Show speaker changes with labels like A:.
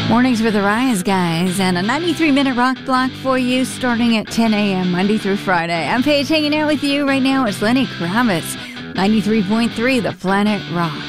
A: Mornings with the Rise Guys, and a 93-minute rock block for you starting at 10 a.m. Monday through Friday. I'm Paige hanging out with you right now. It's Lenny Kravitz, 93.3 The Planet Rock.